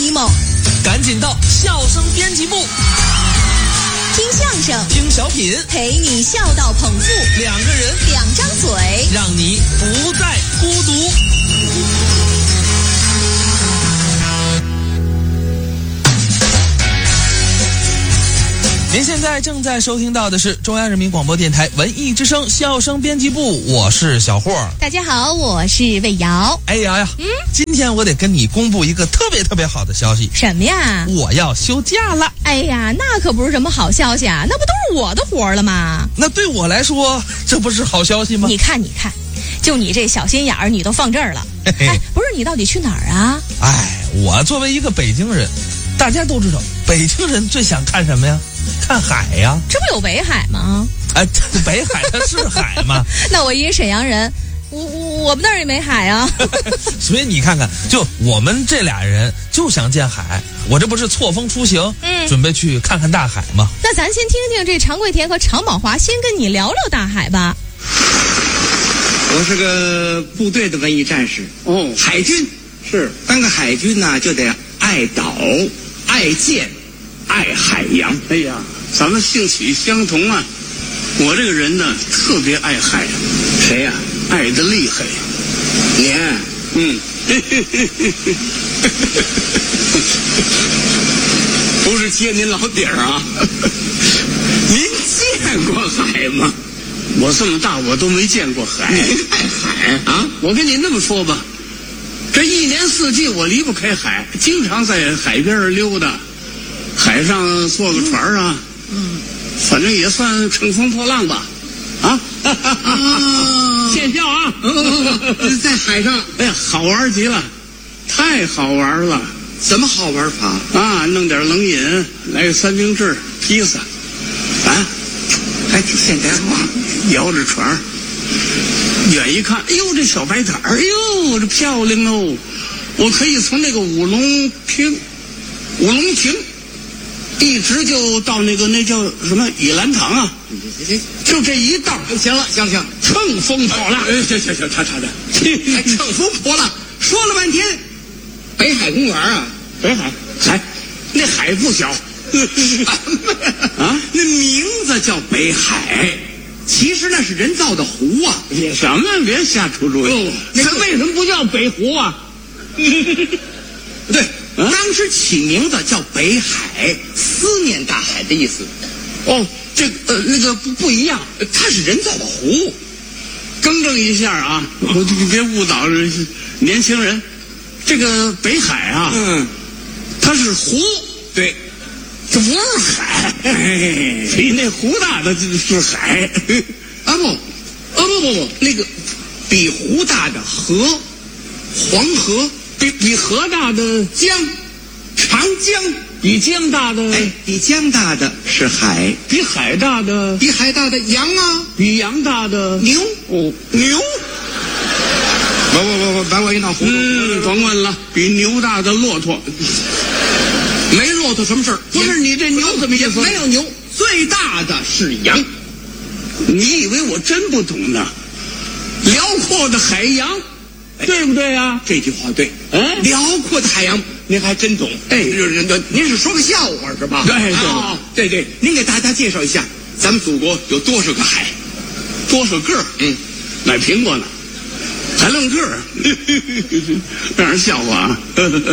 emo， 赶紧到笑声编辑部， 听相声， 听小品， 陪你笑到捧腹， 两个人， 两张嘴， 让你不再孤独。您现在正在收听到的是中央人民广播电台文艺之声笑声编辑部，我是小霍。 大家好，我是魏瑶。 哎呀，今天我得跟你公布一个特别好的消息。 什么呀？ 我要休假了。 哎呀，那可不是什么好消息啊，那不都是我的活了吗？ 那对我来说，这不是好消息吗？ 你看，就你这小心眼儿，你都放这儿了。哎，不是，你到底去哪儿啊？ 哎，我作为一个北京人，大家都知道，北京人最想看什么呀？看海呀。 这不有北海吗？ 哎，北海它是海吗？ 那我一沈阳人，我们那儿也没海啊。 所以你看看，就我们这俩人就想见海，我这不是错峰出行，准备去看看大海吗？ 那咱先听听这常贵田和常宝华先跟你聊聊大海吧。 我是个部队的文艺战士，海军是当个海军呢，就得爱岛、爱舰、爱海洋。 哎呀，咱们性取相同啊！我这个人呢，特别爱海。 谁呀？ 爱得厉害。 你？ 不是揭您老底儿啊！ 您见过海吗？ 我这么大我都没见过海。 您爱海啊？我跟你那么说吧，这一年四季我离不开海，经常在海边溜达，海上坐个船啊，反正也算乘风破浪吧。啊！见笑啊！ 在海上， 哎呀，好玩极了，太好玩了。 怎么好玩法啊？弄点冷饮，来个三明治、披萨，啊， 还挺现代化。 摇着船，远一看，哎呦，这小白塔，哎呦，这漂亮哦！我可以从那个五龙亭，一直就到那叫什么倚兰堂啊，就这一道。 行， 乘风破浪。 行，差的，还乘风破浪，说了半天，北海公园啊， 北海，那海不小。 啊，那名字叫北海，其实那是人造的湖啊。 什么？别瞎出主意。 它为什么不叫北湖啊？对，当时起名字叫北海，思念大海的意思。这那个不一样，它是人造的湖。 更正一下啊，别误导年轻人。这个北海啊，它是湖， 对， 这不是海。比那湖大的是海。 不，那个比湖大的河，黄河， 比河大的江，长江， 比江大的， 比江大的是海， 比海大的， 比海大的羊啊， 比羊大的牛， 牛。 不，把我一闹糊涂。 甭问了，比牛大的骆驼， 没骆驼什么事儿？ 不是你这牛怎么意思？ 没有牛，最大的是羊。 你以为我真不懂呢？辽阔的海洋，对不对啊？ 这句话对。辽阔的海洋，您还真懂。您是说个笑话是吧？对，您给大家介绍一下，咱们祖国有多少个海？ 多少个？买苹果呢，还愣个儿，让人笑话啊！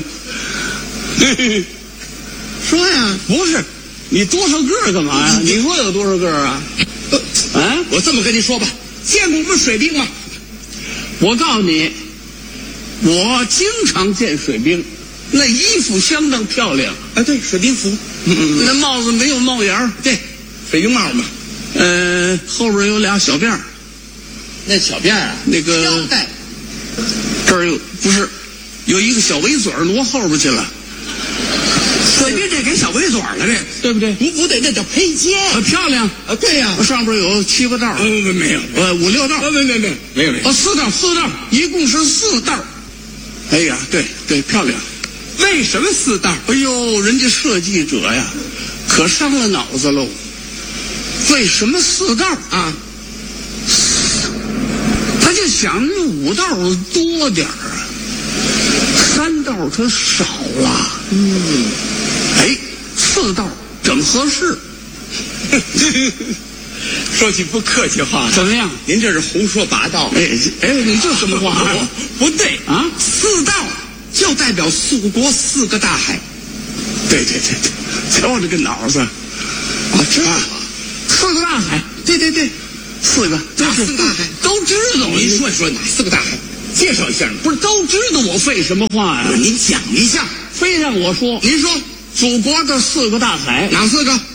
说呀， 不是，你多少个干嘛呀？你说有多少个啊？ 我这么跟你说吧，见过我们水兵吗？ 我告诉你，我经常见水兵，那衣服相当漂亮。 对，水兵服。 那帽子没有帽檐儿， 对，水兵帽嘛。 后边有俩小辫儿。 那小辫啊， 那个腰带， 这儿不是有一个小围嘴挪后边去了。 水兵这给小围嘴了，这对不对？ 不对，那叫披肩。 漂亮啊，对呀， 上边有7、8道。 没有 ，5、6道。 没有。 4道，一共是4道。哎呀，对，漂亮。 为什么4道？ 哎呦，人家设计者呀，可伤了脑子喽。为什么4道啊？他就想5道多点儿啊，3道它少了。哎，4道整合适。 说句不客气话， 怎么样？ 您这是胡说八道。 哎，你这什么话？ 不对啊 ，4道就代表祖国4个大海。 对，瞧我这个脑子啊， 知道啊 4个大海，对，4个， 哪4个大海都知道。 您说哪4个大海？介绍一下。 不是都知道我废什么话呀？ 您讲一下。 非让我说， 您说祖国的4个大海， 哪4个？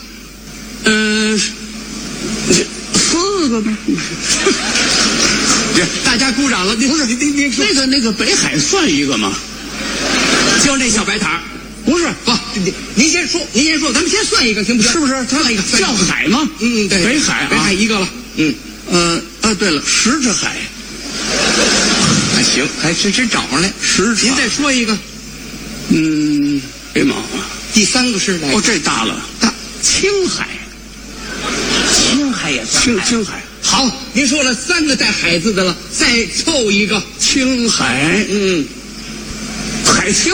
4个呢？ 大家鼓掌了。不是您说那个北海算一个吗？ 就这小白塔。 不是， 不，您先说，咱们先算一个，行不行？ 是不是？它算一个叫海吗？ 对， 北海， 北海一个了。 对了，10只海。 还行，还真找上来。 10只。 您再说一个。 别忙啊。 第3个是哪个？ 这大了，青海。 青海也算青海。 好，您说了3个带海字的了，再凑一个青海。海清。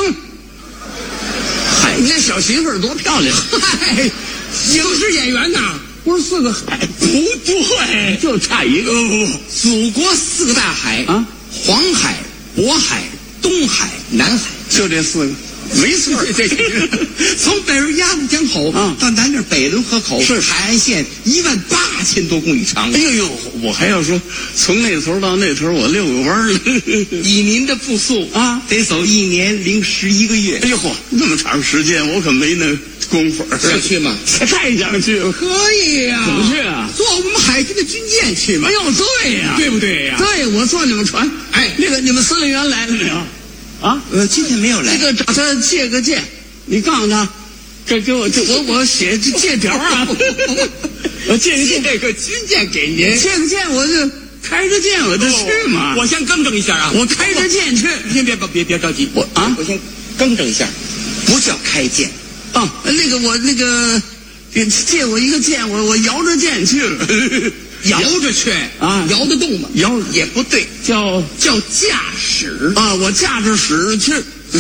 你那小媳妇儿多漂亮！ 嗨，影视演员呐， 不是4个海？ 不对， 就差一个。 不，祖国4个大海啊， 黄海、渤海、东海、南海， 就这4个。 没错，这从北边鸭绿江口到南边北仑河口， 是海岸线18000多公里长。 哎呦，我还要说从那头到那头我遛个弯儿。 以您的步速啊， 得走1年零11个月。 哎呦嚯，那么长时间我可没那功夫。 想去吗？ 太想去了。 可以呀。 怎么去啊？ 坐我们海军的军舰去嘛。 哎呦，对呀， 对不对呀？ 对，我坐你们船。 哎， 那个你们司令员来了没有？啊， 今天没有来。 那个找他借个剑，你告诉他，这给我我写借条啊。我借个军舰给您， 借个剑我就开着剑我就去嘛。 我先更正一下啊， 我开着剑去。 先别着急，我先更正一下，不叫开剑。 我借我一个剑，我摇着剑去了。 摇着去啊， 摇得动吗？ 摇也不对， 叫驾驶啊！我驾着驶去，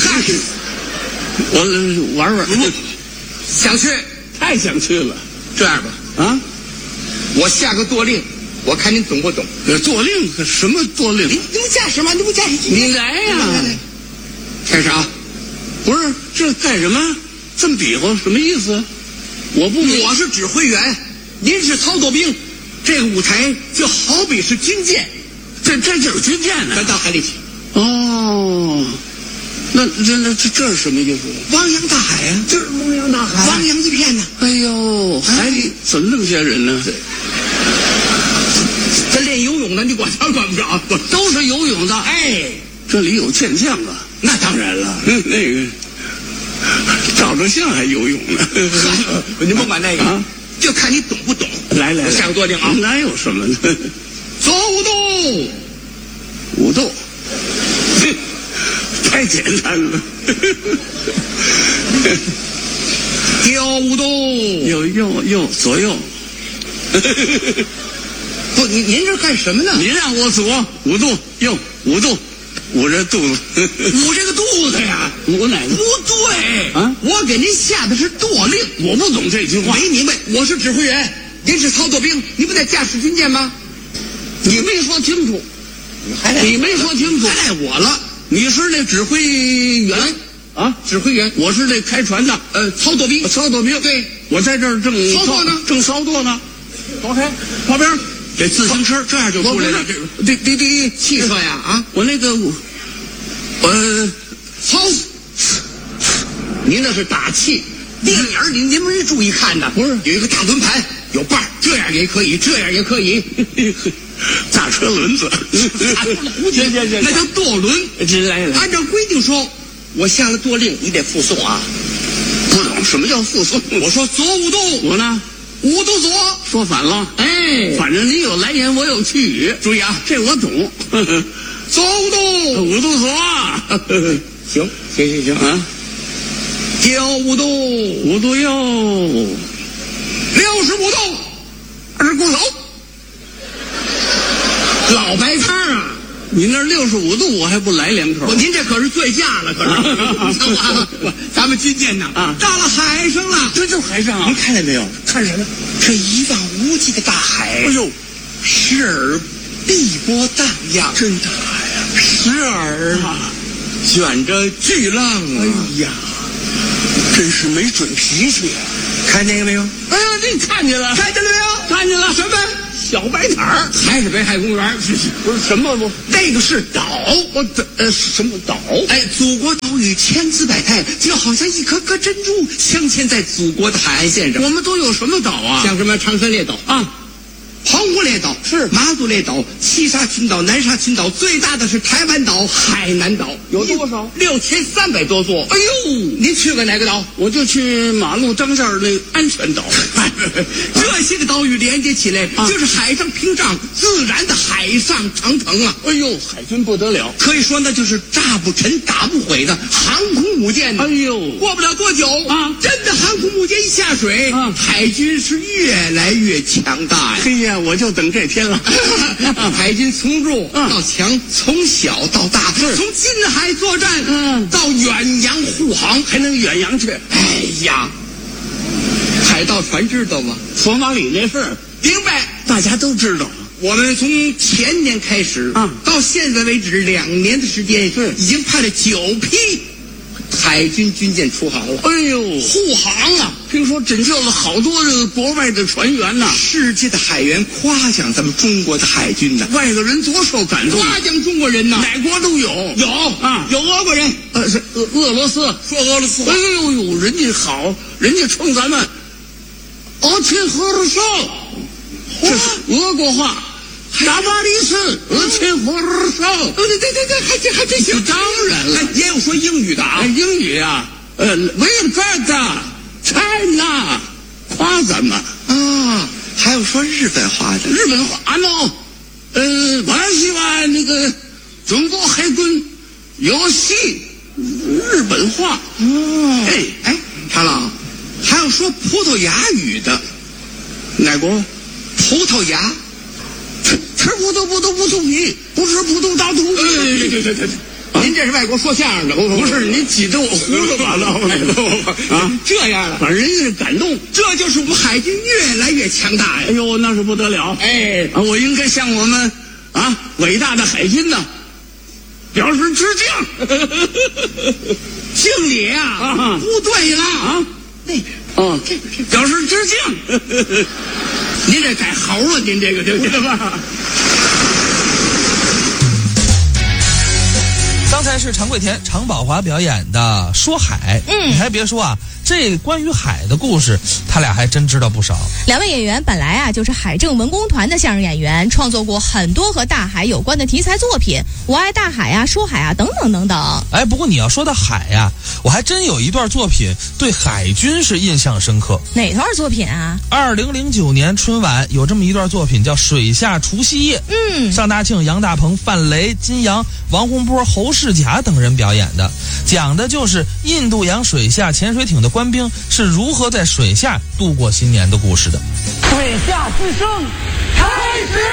我玩玩。 想去， 太想去了。 这样吧， 啊， 我下个舵令，我看您懂不懂？ 舵令什么舵令？ 您不驾驶吗？您不驾驶？ 你来呀！ 来，开始啊！ 不是这干什么？这么比划什么意思？ 我是指挥员，您是操作兵。这个舞台就好比是军舰， 这就是军舰呢。 咱到海里去。 哦，那这是什么意思？ 汪洋大海啊， 这是汪洋大海， 汪洋一片呢。 哎呦，海里怎么那么些人呢？ 这练游泳的，你管他管不着， 都是游泳的。 哎， 这里有健将啊。 那当然了， 那个照着相还游泳呢。 您甭管那个啊。 就看你懂不懂。 来， 我下个舵令啊！ 哪有什么呢？ 走舞动，太简单了。 调舞动， 右左右。 不，您这干什么呢？ 你让我左舞动，右舞动，捂着肚子。 捂这个肚子呀？ 捂哪个？ 不对啊！ 我给您下的是舵令， 我不懂这句话。 没明白，我是指挥员，您是操作兵，你不在驾驶军舰吗？ 你没说清楚，你没说清楚， 还赖我了。 你是那指挥员啊？ 指挥员， 我是那开船的， 操作兵。 操作兵， 对， 我在这儿正操作呢， 正操作呢。走开，旁边这自行车这样就出来了。 这汽车呀啊！ 我那个操，您那是打气。电影您没注意看呐？ 不是， 有一个大轮盘，有把，这样也可以，这样也可以。 大车轮子， 行，那叫舵轮。 来， 按照规定说，我下了舵令，你得附送啊。 不懂什么叫附送？ 我说左舞动， 我呢舞动左， 说反了。 哎， 反正你有来言，我有去语。 注意啊， 这我懂。 左舞动， 舞动左。 行啊！ 调舞动， 舞动右 ，60舞动，2鼓手，老白汤啊！ 你那65度我还不来两口？ 您这可是醉驾了，可是。咱们今天呢，到了海上了。 这就海上啊！ 您看见没有？ 看什么？ 这一望无际的大海。 哎呦， 时而碧波荡漾， 真大呀！ 时而卷着巨浪啊！ 哎呀，真是没准脾气。 看见没有？ 哎呀，你看见了？ 看见了没有？ 看见了。 什么？ 小白毯儿， 还是北海公园？ 不是什么不？ 那个是岛。 什么岛？ 哎，祖国岛屿千姿百态，就好像一颗颗珍珠镶嵌在祖国的海岸线上。 我们都有什么岛啊？ 像什么长春列岛啊， 澎湖列岛是马祖列岛、西沙群岛、南沙群岛，最大的是台湾岛、海南岛， 有多少 ？6300多座。 哎呦， 您去过哪个岛？ 我就去马路当间那安全岛。 这些个岛屿连接起来，就是海上屏障，自然的海上长城啊！ 哎呦，海军不得了， 可以说那就是炸不沉、打不毁的航空母舰。 哎呦， 过不了多久啊， 真的航空母舰一下水，海军是越来越强大呀！ 嘿呀，我就等这天了。 海军从弱到强，从小到大，从近海作战，到远洋护航， 还能远洋去。 哎呀，海盗船知道吗？ 索马里那事儿， 明白， 大家都知道。 我们从前年开始到现在为止2年的时间，已经派了9批海军军舰出航了。 哎呦， 护航啊！ 听说拯救了好多这个国外的船员呐。 世界的海员夸奖咱们中国的海军呐， 外国人多受感动。 夸奖中国人呐， 哪国都有。 有俄国人， 是俄罗斯， 说俄罗斯话。 哎呦呦，人家好，人家冲咱们очень хорошо，这是俄国话。大巴黎是очень хорошо。 对，还真行。 当然了， 也有说英语的啊。 英语啊，Welcome China，夸咱们啊。还有说日本话的。 日本话呢？我喜欢那个中国海军游戏日本话。 哦，哎，长老，还有说葡萄牙语的。 哪国？ 葡萄牙。 吃葡萄皮，不吃葡萄大肚皮。 对。您这是外国说相声的， 不是？您挤得我胡说八道了。 这样了， 反正人家感动， 这就是我们海军越来越强大呀！ 哎呦，那是不得了！我应该向我们伟大的海军呢表示致敬， 敬礼啊！不对了啊，那边这边表示致敬。 您这改猴了，您这个对吧？ 刚才是常贵田、常宝华表演的《说海》。你还别说啊，这关于海的故事，他俩还真知道不少。 2位演员本来就是海政文工团的相声演员，创作过很多和大海有关的题材作品，我爱大海啊、说海啊等等等等。 哎，不过你要说到海呀，我还真有一段作品对海军是印象深刻。 哪段作品啊 ？2009年春晚有这么一段作品叫《水下除夕夜》。尚大庆、杨大鹏、范雷、金阳、王洪波、侯世甲等人表演的，讲的就是印度洋水下潜水艇的官兵是如何在水下度过新年的故事的。 水下之声开始。